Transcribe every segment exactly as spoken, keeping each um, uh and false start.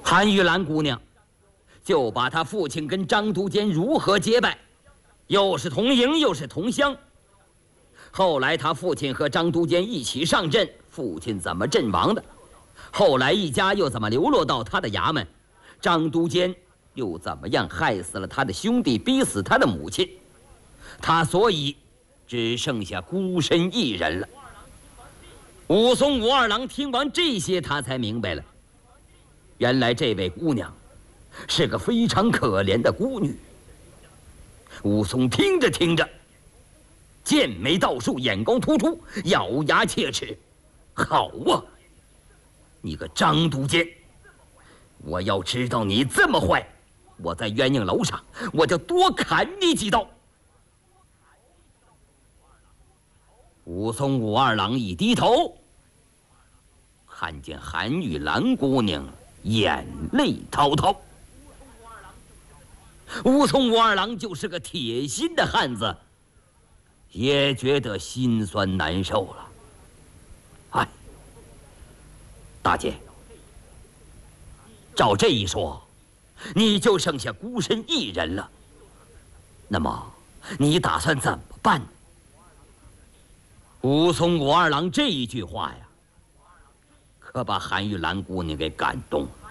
韩玉兰姑娘就把她父亲跟张都监如何结拜，又是同营又是同乡。后来他父亲和张都监一起上阵，父亲怎么阵亡的？后来一家又怎么流落到他的衙门？张都监又怎么样害死了他的兄弟，逼死他的母亲？他所以只剩下孤身一人了。武松武二郎听完这些，他才明白了，原来这位姑娘是个非常可怜的孤女。武松听着听着，剑眉倒竖，眼光突出，咬牙切齿：“好啊，你个张都监！我要知道你这么坏，我在鸳鸯楼上我就多砍你几刀。”武松武二郎一低头，看见韩玉兰姑娘眼泪滔滔。武松武二郎就是个铁心的汉子，也觉得心酸难受了。哎，大姐，照这一说，你就剩下孤身一人了。那么，你打算怎么办？武松武二郎这一句话呀，可把韩玉兰姑娘给感动了。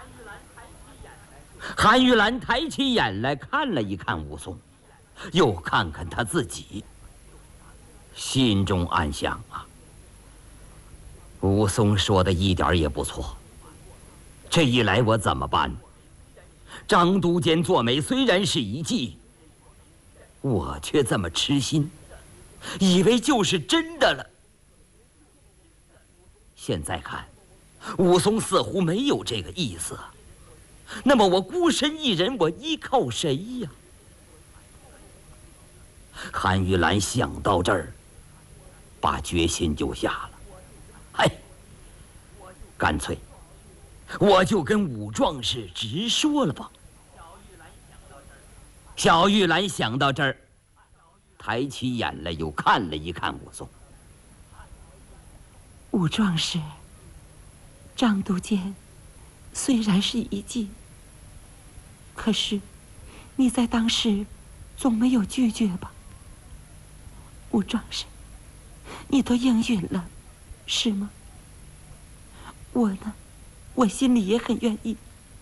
韩玉兰抬起眼来看了一看武松，又看看他自己，心中暗想啊，武松说的一点也不错。这一来我怎么办？张都监做媒虽然是一计，我却这么痴心，以为就是真的了。现在看，武松似乎没有这个意思啊。那么我孤身一人，我依靠谁呀？韩玉兰想到这儿，把决心就下了。哎，干脆我就跟武壮士直说了吧。小玉兰想到这儿，抬起眼来又看了一看武松。 武壮士，张都监虽然是一计，可是你在当时总没有拒绝吧？武壮士，你都应允了，是吗？我呢，我心里也很愿意。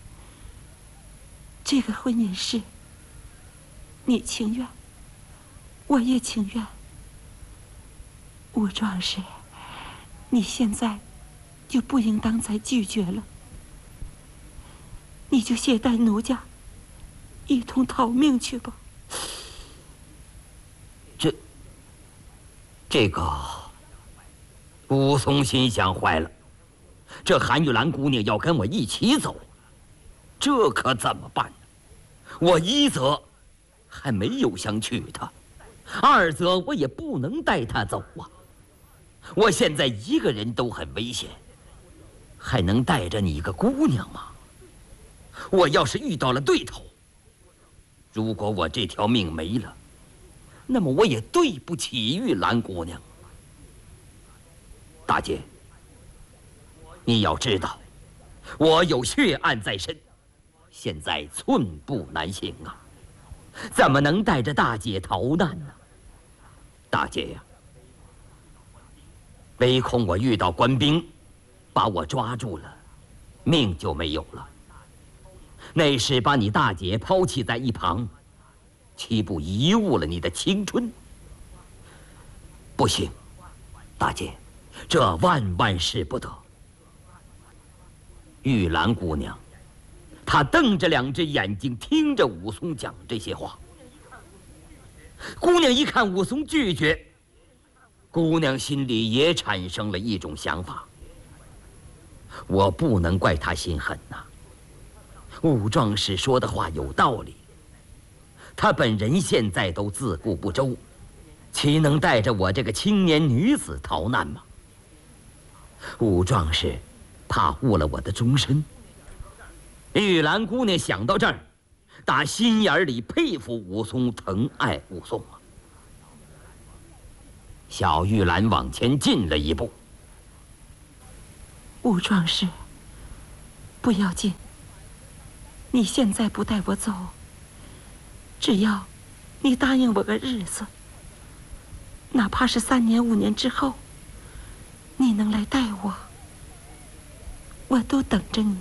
这个婚姻事，你情愿，我也情愿。武壮士，你现在就不应当再拒绝了，你就携带奴家一同逃命去吧。 这这个武松心想，坏了，这韩玉兰姑娘要跟我一起走，这可怎么办呢？我一则还没有想娶她，二则我也不能带她走啊。我现在一个人都很危险，还能带着你一个姑娘吗？我要是遇到了对头，如果我这条命没了，那么我也对不起玉兰姑娘。大姐，你要知道，我有血案在身，现在寸步难行啊，怎么能带着大姐逃难呢？大姐呀，唯恐我遇到官兵，把我抓住了，命就没有了。那时把你大姐抛弃在一旁，岂不贻误了你的青春？不行，大姐，这万万使不得。玉兰姑娘，她瞪着两只眼睛听着武松讲这些话。姑娘一看武松拒绝，姑娘心里也产生了一种想法：我不能怪她心狠呐。武壮士说的话有道理，他本人现在都自顾不周，岂能带着我这个青年女子逃难吗？武壮士怕误了我的终身。玉兰姑娘想到这儿，打心眼里佩服武松，疼爱武松啊。小玉兰往前进了一步。 武壮士，不要紧， 你现在不带我走，只要你答应我个日子，哪怕是三年五年之后，你能来带我，我都等着你。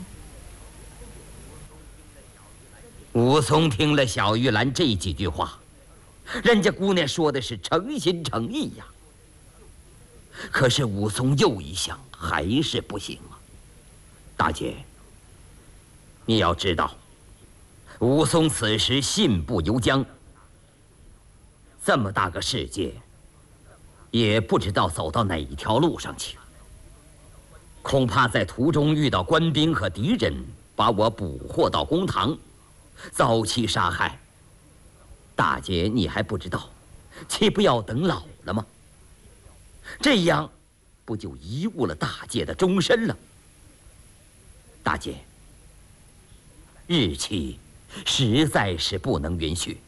武松听了小玉兰这几句话，人家姑娘说的是诚心诚意呀。可是武松又一想，还是不行啊。大姐，你要知道，武松此时信步游江，这么大个世界，也不知道走到哪一条路上去，恐怕在途中遇到官兵和敌人，把我捕获到公堂，遭其杀害。大姐，你还不知道，岂不要等老了吗？这样，不就贻误了大姐的终身了？大姐，日期实在是不能允许。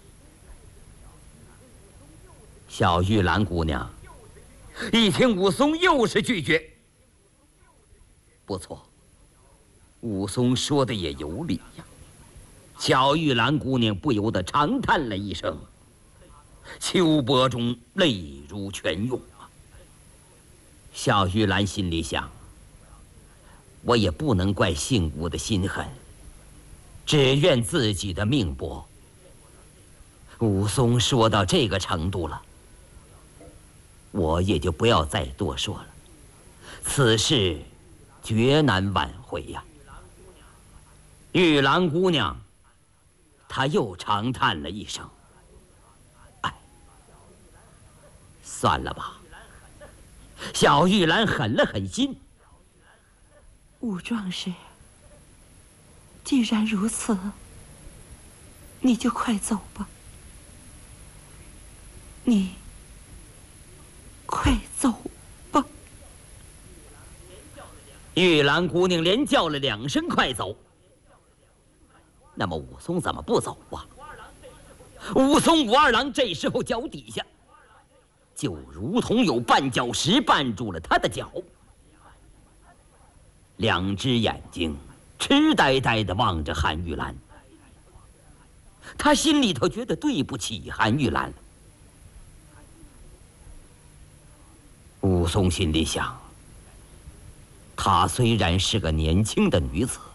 小玉兰姑娘一听武松又是拒绝，不错，武松说的也有理呀。小玉兰姑娘不由得长叹了一声，秋波中泪如泉涌啊。小玉兰心里想，我也不能怪姓武的心狠，只怨自己的命薄。武松说到这个程度了，我也就不要再多说了，此事绝难挽回呀。玉兰姑娘她又长叹了一声，哎，算了吧。小玉兰狠了狠心， 武壮士，既然如此，你就快走吧。你快走吧。 玉兰姑娘连叫了两声快走。那么武松怎么不走啊？武松武二郎这时候脚底下就如同有绊脚石绊住了他的脚，两只眼睛痴呆呆地望着韩玉兰。他心里头觉得对不起韩玉兰。武松心里想，她虽然是个年轻的女子，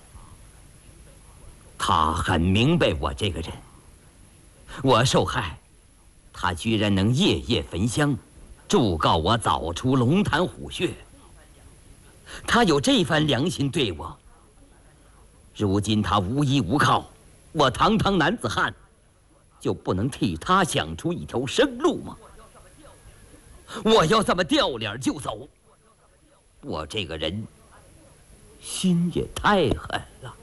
她很明白我这个人。我受害，她居然能夜夜焚香，祝告我早出龙潭虎穴。她有这番良心对我。如今她无依无靠，我堂堂男子汉，就不能替她想出一条生路吗？我要这么掉脸就走，我这个人心也太狠了。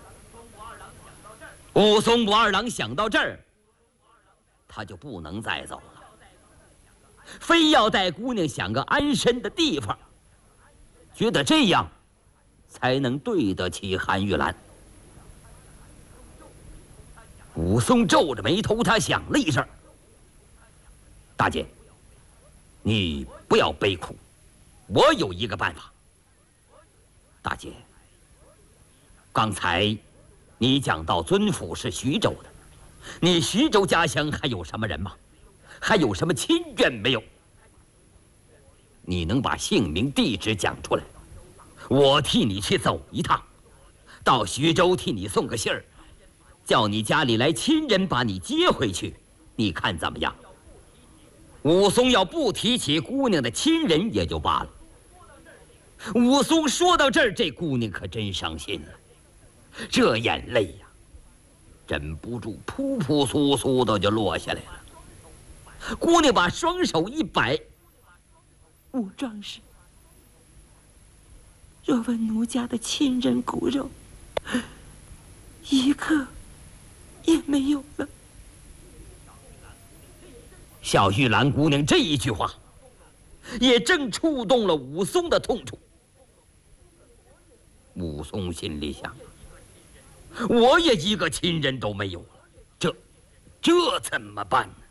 武松武二郎想到这儿，他就不能再走了，非要带姑娘想个安身的地方，觉得这样才能对得起韩玉兰。武松皱着眉头，他想了一声：“大姐，你不要悲苦，我有一个办法。大姐，刚才你讲到尊府是徐州的，你徐州家乡还有什么人吗？还有什么亲眷没有？你能把姓名地址讲出来，我替你去走一趟，到徐州替你送个信儿，叫你家里来亲人把你接回去，你看怎么样？”武松要不提起姑娘的亲人也就罢了，武松说到这儿，这姑娘可真伤心了，这眼泪呀、啊，忍不住扑扑簌簌的就落下来了。姑娘把双手一摆：“ 武壮士，若问奴家的亲人骨肉，一个也没有了。” 小玉兰姑娘这一句话，也正触动了武松的痛处。武松心里想：我也一个亲人都没有了，这这怎么办呢？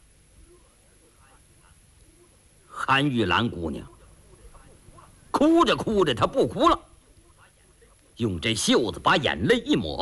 韩玉兰姑娘哭着哭着，她不哭了，用这袖子把眼泪一抹。